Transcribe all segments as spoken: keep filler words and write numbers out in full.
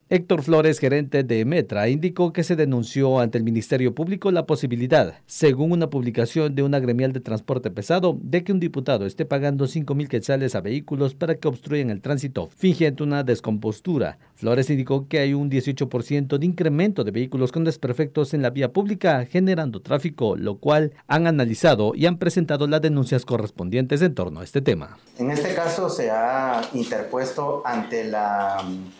Héctor Flores, gerente de Metra, indicó que se denunció ante el Ministerio Público la posibilidad, según una publicación de una gremial de transporte pesado, de que un diputado esté pagando cinco mil quetzales a vehículos para que obstruyan el tránsito, fingiendo una descompostura. Flores indicó que hay un dieciocho por ciento de incremento de vehículos con desperfectos en la vía pública, generando tráfico, lo cual han analizado y han presentado las denuncias correspondientes en torno a este tema. En este caso se ha interpuesto ante la...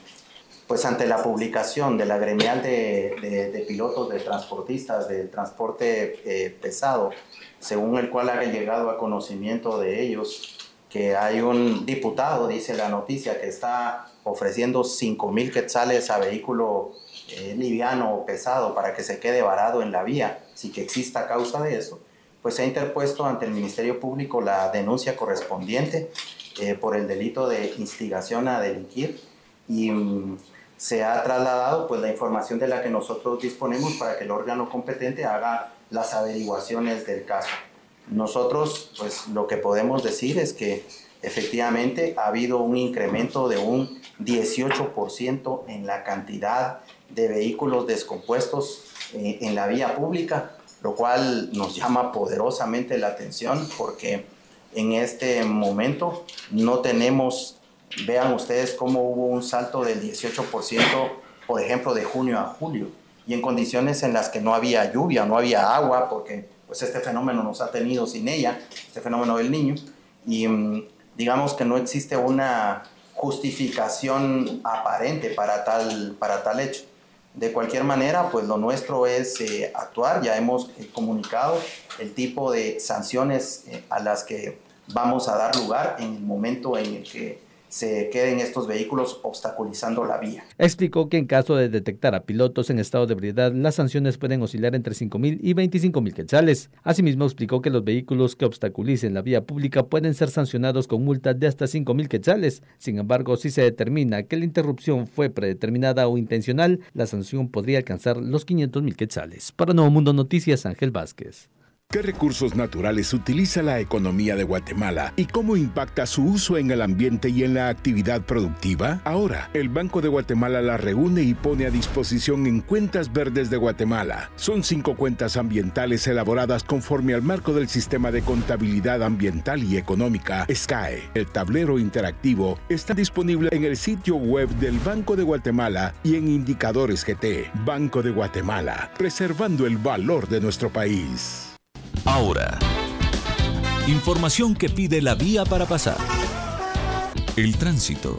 Pues ante la publicación de la gremial de, de, de pilotos, de transportistas, del transporte eh, pesado, según el cual ha llegado a conocimiento de ellos que hay un diputado, dice la noticia, que está ofreciendo cinco mil quetzales a vehículo eh, liviano o pesado para que se quede varado en la vía, si que exista causa de eso, pues se ha interpuesto ante el Ministerio Público la denuncia correspondiente eh, por el delito de instigación a delinquir y mm, se ha trasladado pues la información de la que nosotros disponemos para que el órgano competente haga las averiguaciones del caso. Nosotros pues lo que podemos decir es que efectivamente ha habido un incremento de un dieciocho por ciento en la cantidad de vehículos descompuestos eh, en la vía pública, lo cual nos llama poderosamente la atención porque en este momento no tenemos... Vean ustedes cómo hubo un salto del dieciocho por ciento, por ejemplo, de junio a julio, y en condiciones en las que no había lluvia, no había agua, porque pues este fenómeno nos ha tenido sin ella, este fenómeno del Niño, y digamos que no existe una justificación aparente para tal, para tal hecho. De cualquier manera, pues lo nuestro es eh, actuar, ya hemos eh, comunicado el tipo de sanciones eh, a las que vamos a dar lugar en el momento en el que se queden estos vehículos obstaculizando la vía. Explicó que en caso de detectar a pilotos en estado de ebriedad, las sanciones pueden oscilar entre cinco mil y veinticinco mil quetzales. Asimismo, explicó que los vehículos que obstaculicen la vía pública pueden ser sancionados con multas de hasta cinco mil quetzales. Sin embargo, si se determina que la interrupción fue predeterminada o intencional, la sanción podría alcanzar los quinientos mil quetzales. Para Nuevo Mundo Noticias, Ángel Vázquez. ¿Qué recursos naturales utiliza la economía de Guatemala y cómo impacta su uso en el ambiente y en la actividad productiva? Ahora, el Banco de Guatemala la reúne y pone a disposición en Cuentas Verdes de Guatemala. Son cinco cuentas ambientales elaboradas conforme al marco del Sistema de Contabilidad Ambiental y Económica, S C A E. El tablero interactivo está disponible en el sitio web del Banco de Guatemala y en Indicadores G T. Banco de Guatemala, preservando el valor de nuestro país. Ahora, información que pide la vía para pasar. El tránsito.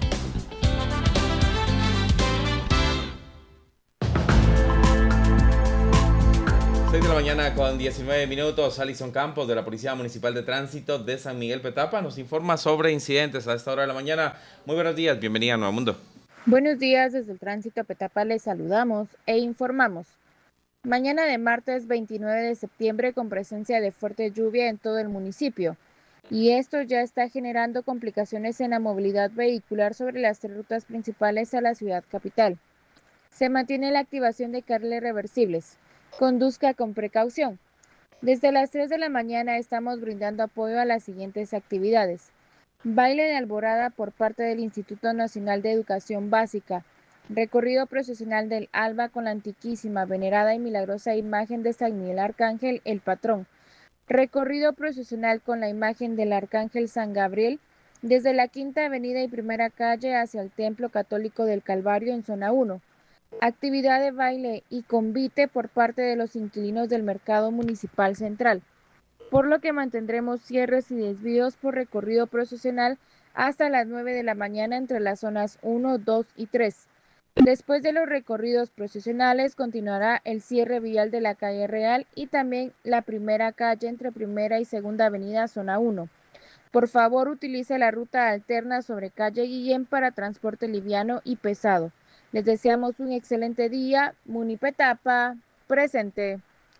seis de la mañana con diecinueve minutos. Alison Campos de la Policía Municipal de Tránsito de San Miguel Petapa nos informa sobre incidentes a esta hora de la mañana. Muy buenos días, bienvenida a Nuevo Mundo. Buenos días, desde el Tránsito Petapa les saludamos e informamos. Mañana de martes veintinueve de septiembre con presencia de fuerte lluvia en todo el municipio y esto ya está generando complicaciones en la movilidad vehicular sobre las tres rutas principales a la ciudad capital. Se mantiene la activación de carriles reversibles. Conduzca con precaución. Desde las tres de la mañana estamos brindando apoyo a las siguientes actividades. Baile de alborada por parte del Instituto Nacional de Educación Básica. Recorrido procesional del Alba con la antiquísima, venerada y milagrosa imagen de San Miguel Arcángel, el patrón. Recorrido procesional con la imagen del Arcángel San Gabriel desde la Quinta Avenida y Primera Calle hacia el Templo Católico del Calvario en Zona uno. Actividad de baile y convite por parte de los inquilinos del Mercado Municipal Central, por lo que mantendremos cierres y desvíos por recorrido procesional hasta las nueve de la mañana entre las zonas uno, dos y tres. Después de los recorridos procesionales continuará el cierre vial de la calle Real y también la primera calle entre Primera y Segunda Avenida Zona uno. Por favor, utilice la ruta alterna sobre calle Guillén para transporte liviano y pesado. Les deseamos un excelente día. Munipetapa, presente.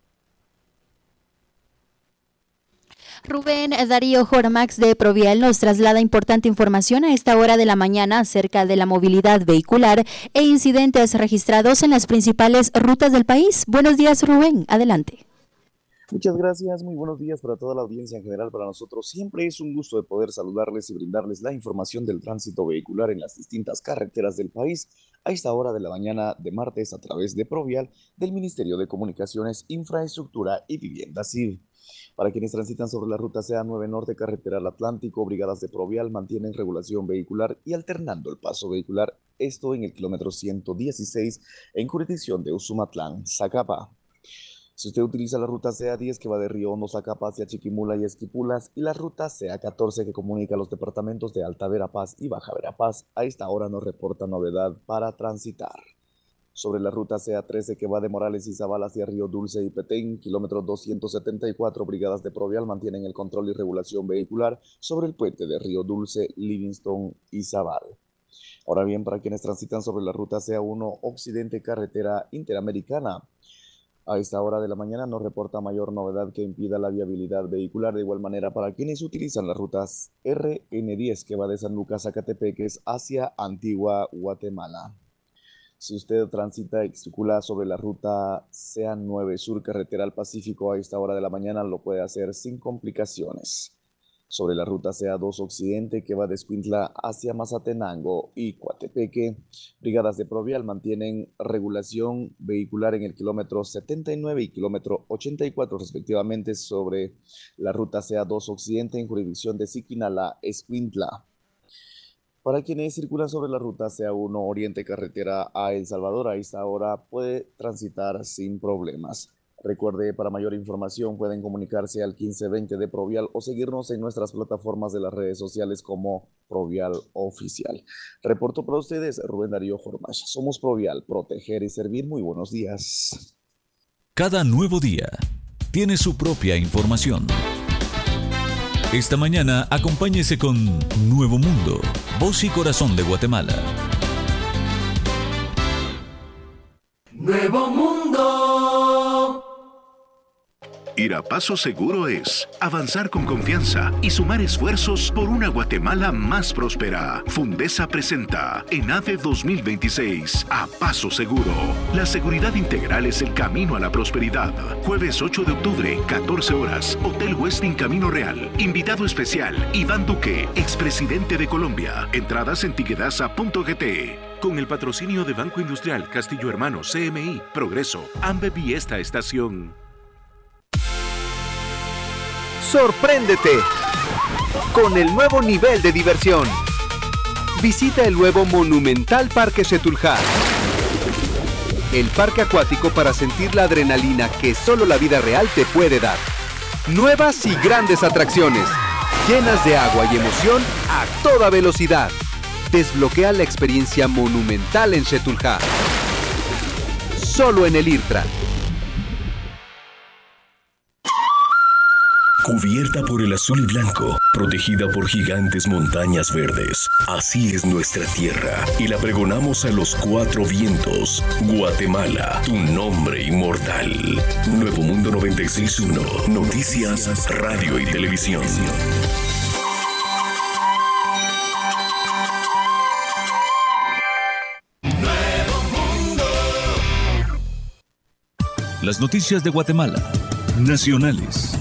Rubén Darío Jormax de Provial nos traslada importante información a esta hora de la mañana acerca de la movilidad vehicular e incidentes registrados en las principales rutas del país. Buenos días, Rubén. Adelante. Muchas gracias, muy buenos días para toda la audiencia en general. Para nosotros siempre es un gusto de poder saludarles y brindarles la información del tránsito vehicular en las distintas carreteras del país a esta hora de la mañana de martes a través de Provial del Ministerio de Comunicaciones, Infraestructura y Vivienda Civil. Para quienes transitan sobre la ruta C A nueve Norte, carretera al Atlántico, brigadas de Provial mantienen regulación vehicular y alternando el paso vehicular, esto en el kilómetro ciento dieciséis en jurisdicción de Usumatlán, Zacapa. Si usted utiliza la ruta C A diez que va de Río Hondo, Zacapa hacia Chiquimula y Esquipulas y la ruta C A catorce que comunica los departamentos de Alta Verapaz y Baja Verapaz, a esta hora no reporta novedad para transitar. Sobre la ruta C A trece que va de Morales y Zabal hacia Río Dulce y Petén, kilómetro doscientos setenta y cuatro, brigadas de Provial mantienen el control y regulación vehicular sobre el puente de Río Dulce, Livingston y Zabal. Ahora bien, para quienes transitan sobre la ruta C A uno Occidente, carretera interamericana, a esta hora de la mañana no reporta mayor novedad que impida la viabilidad vehicular. De igual manera, para quienes utilizan las rutas R N diez que va de San Lucas a Catepeques hacia Antigua Guatemala. Si usted transita y circula sobre la ruta C A nueve Sur, carretera al Pacífico, a esta hora de la mañana lo puede hacer sin complicaciones. Sobre la ruta C A dos Occidente que va de Escuintla hacia Mazatenango y Coatepeque, brigadas de Provial mantienen regulación vehicular en el kilómetro setenta y nueve y kilómetro ochenta y cuatro respectivamente sobre la ruta C A dos Occidente en jurisdicción de Siquinala, Escuintla. Para quienes circulan sobre la ruta C A uno Oriente, carretera a El Salvador, a esta hora puede transitar sin problemas. Recuerde, para mayor información pueden comunicarse al quince veinte de Provial o seguirnos en nuestras plataformas de las redes sociales como Provial Oficial. Reporto para ustedes Rubén Darío Jormash. Somos Provial, proteger y servir. Muy buenos días. Cada nuevo día tiene su propia información. Esta mañana acompáñese con Nuevo Mundo, voz y corazón de Guatemala. Nuevo Mundo. Ir a paso seguro es avanzar con confianza y sumar esfuerzos por una Guatemala más próspera. Fundesa presenta ENADE dos mil veintiséis a paso seguro. La seguridad integral es el camino a la prosperidad. Jueves ocho de octubre, catorce horas, Hotel Westin Camino Real. Invitado especial, Iván Duque, expresidente de Colombia. Entradas en tiquetasa punto g t. Con el patrocinio de Banco Industrial, Castillo Hermanos, C M I, Progreso, Ambev y esta estación. ¡Sorpréndete! Con el nuevo nivel de diversión. Visita el nuevo monumental Parque Xetulhá. El parque acuático para sentir la adrenalina que solo la vida real te puede dar. Nuevas y grandes atracciones, llenas de agua y emoción a toda velocidad. Desbloquea la experiencia monumental en Xetulhá. Solo en el IRTRA. Cubierta por el azul y blanco, protegida por gigantes montañas verdes. Así es nuestra tierra y la pregonamos a los cuatro vientos. Guatemala, tu nombre inmortal. Nuevo Mundo noventa y seis punto uno, noticias, radio y televisión. Las noticias de Guatemala, nacionales.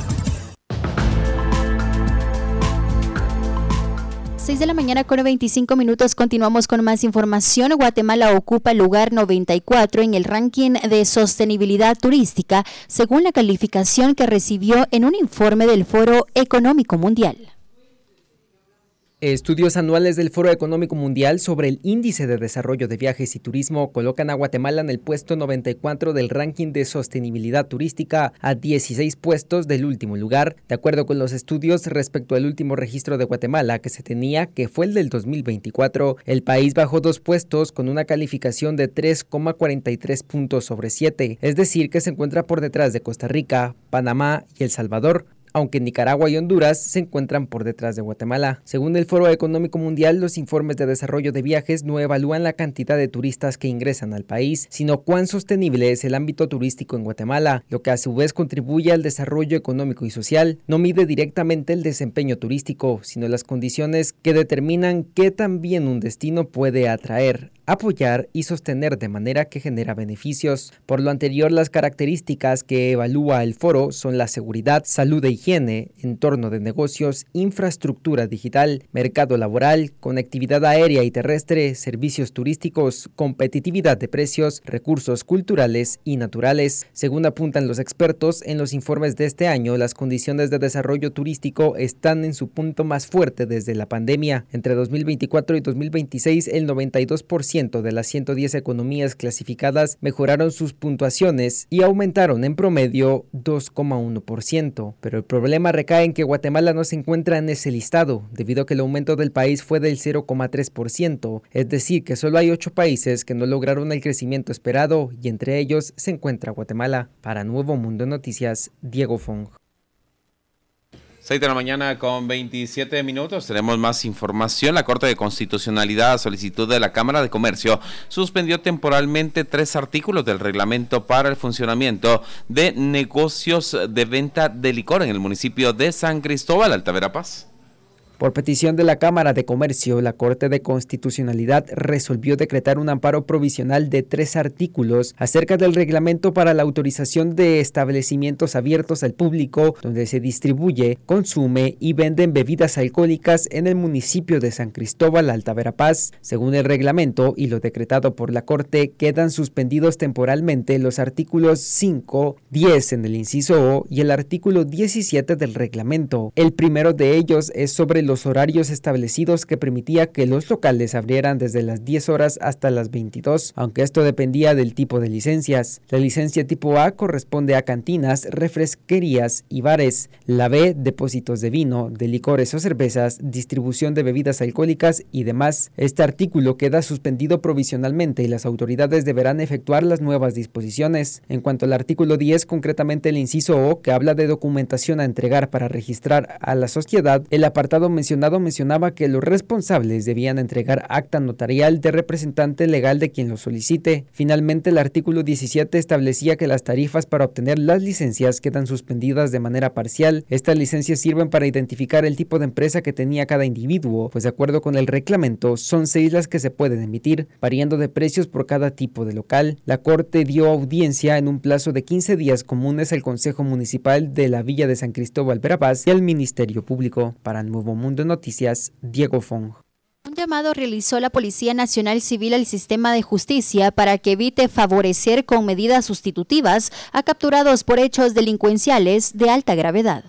seis de la mañana con veinticinco minutos, continuamos con más información. Guatemala ocupa el lugar noventa y cuatro en el ranking de sostenibilidad turística, según la calificación que recibió en un informe del Foro Económico Mundial. Estudios anuales del Foro Económico Mundial sobre el Índice de Desarrollo de Viajes y Turismo colocan a Guatemala en el puesto noventa y cuatro del ranking de sostenibilidad turística, a dieciséis puestos del último lugar. De acuerdo con los estudios respecto al último registro de Guatemala que se tenía, que fue el del dos mil veinticuatro, el país bajó dos puestos con una calificación de tres coma cuarenta y tres puntos sobre siete, es decir, que se encuentra por detrás de Costa Rica, Panamá y El Salvador, aunque Nicaragua y Honduras se encuentran por detrás de Guatemala. Según el Foro Económico Mundial, los informes de desarrollo de viajes no evalúan la cantidad de turistas que ingresan al país, sino cuán sostenible es el ámbito turístico en Guatemala, lo que a su vez contribuye al desarrollo económico y social. No mide directamente el desempeño turístico, sino las condiciones que determinan qué tan bien un destino puede atraer apoyar y sostener de manera que genera beneficios. Por lo anterior, las características que evalúa el foro son la seguridad, salud e higiene, entorno de negocios, infraestructura digital, mercado laboral, conectividad aérea y terrestre, servicios turísticos, competitividad de precios, recursos culturales y naturales. Según apuntan los expertos, en los informes de este año, las condiciones de desarrollo turístico están en su punto más fuerte desde la pandemia. Entre dos mil veinticuatro y dos mil veintiséis, el noventa y dos por ciento de las ciento diez economías clasificadas mejoraron sus puntuaciones y aumentaron en promedio dos coma uno por ciento. Pero el problema recae en que Guatemala no se encuentra en ese listado, debido a que el aumento del país fue del cero coma tres por ciento, es decir, que solo hay ocho países que no lograron el crecimiento esperado y entre ellos se encuentra Guatemala. Para Nuevo Mundo Noticias, Diego Fong. seis de la mañana con veintisiete minutos. Tenemos más información. La Corte de Constitucionalidad, a solicitud de la Cámara de Comercio, suspendió temporalmente tres artículos del reglamento para el funcionamiento de negocios de venta de licor en el municipio de San Cristóbal, Alta Verapaz. Por petición de la Cámara de Comercio, la Corte de Constitucionalidad resolvió decretar un amparo provisional de tres artículos acerca del reglamento para la autorización de establecimientos abiertos al público donde se distribuye, consume y venden bebidas alcohólicas en el municipio de San Cristóbal, Alta Verapaz. Según el reglamento y lo decretado por la Corte, quedan suspendidos temporalmente los artículos cinco, diez en el inciso O y el artículo diecisiete del reglamento. El primero de ellos es sobre los los horarios establecidos que permitía que los locales abrieran desde las diez horas hasta las veintidós, aunque esto dependía del tipo de licencias. La licencia tipo A corresponde a cantinas, refresquerías y bares. La B, depósitos de vino, de licores o cervezas, distribución de bebidas alcohólicas y demás. Este artículo queda suspendido provisionalmente y las autoridades deberán efectuar las nuevas disposiciones. En cuanto al artículo diez, concretamente el inciso O, que habla de documentación a entregar para registrar a la sociedad, el apartado mencionado mencionaba que los responsables debían entregar acta notarial de representante legal de quien lo solicite. Finalmente, el artículo diecisiete establecía que las tarifas para obtener las licencias quedan suspendidas de manera parcial. Estas licencias sirven para identificar el tipo de empresa que tenía cada individuo, pues de acuerdo con el reglamento, son seis las que se pueden emitir, variando de precios por cada tipo de local. La Corte dio audiencia en un plazo de quince días comunes al Consejo Municipal de la Villa de San Cristóbal Verapaz y al Ministerio Público. Para Nuevo Mundo Noticias, Diego Fong. Un llamado realizó la Policía Nacional Civil al sistema de justicia para que evite favorecer con medidas sustitutivas a capturados por hechos delincuenciales de alta gravedad.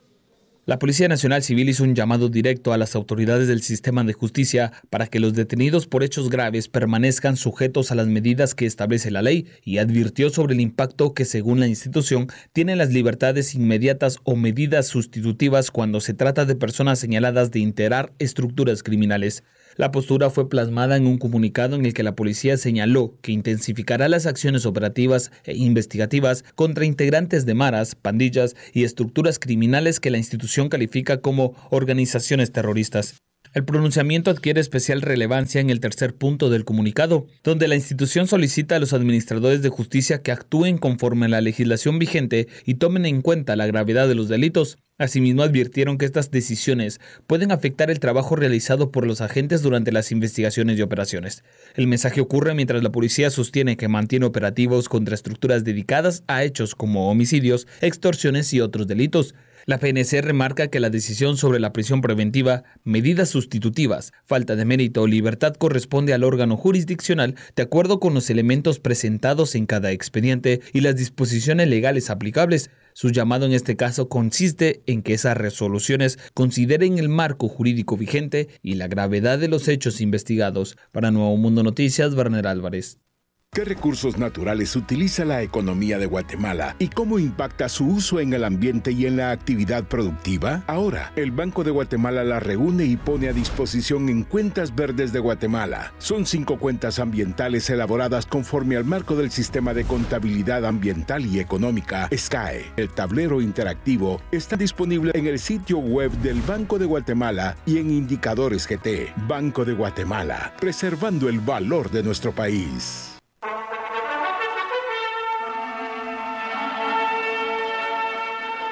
La Policía Nacional Civil hizo un llamado directo a las autoridades del sistema de justicia para que los detenidos por hechos graves permanezcan sujetos a las medidas que establece la ley y advirtió sobre el impacto que, según la institución, tienen las libertades inmediatas o medidas sustitutivas cuando se trata de personas señaladas de integrar estructuras criminales. La postura fue plasmada en un comunicado en el que la policía señaló que intensificará las acciones operativas e investigativas contra integrantes de maras, pandillas y estructuras criminales que la institución califica como organizaciones terroristas. El pronunciamiento adquiere especial relevancia en el tercer punto del comunicado, donde la institución solicita a los administradores de justicia que actúen conforme a la legislación vigente y tomen en cuenta la gravedad de los delitos. Asimismo, advirtieron que estas decisiones pueden afectar el trabajo realizado por los agentes durante las investigaciones y operaciones. El mensaje ocurre mientras la policía sostiene que mantiene operativos contra estructuras dedicadas a hechos como homicidios, extorsiones y otros delitos. La P N C remarca que la decisión sobre la prisión preventiva, medidas sustitutivas, falta de mérito o libertad corresponde al órgano jurisdiccional de acuerdo con los elementos presentados en cada expediente y las disposiciones legales aplicables. Su llamado en este caso consiste en que esas resoluciones consideren el marco jurídico vigente y la gravedad de los hechos investigados. Para Nuevo Mundo Noticias, Werner Álvarez. ¿Qué recursos naturales utiliza la economía de Guatemala y cómo impacta su uso en el ambiente y en la actividad productiva? Ahora, el Banco de Guatemala la reúne y pone a disposición en Cuentas Verdes de Guatemala. Son cinco cuentas ambientales elaboradas conforme al marco del Sistema de Contabilidad Ambiental y Económica, S C A E. El tablero interactivo está disponible en el sitio web del Banco de Guatemala y en Indicadores G T. Banco de Guatemala, preservando el valor de nuestro país.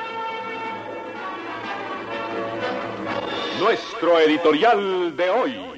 Nuestro editorial de hoy.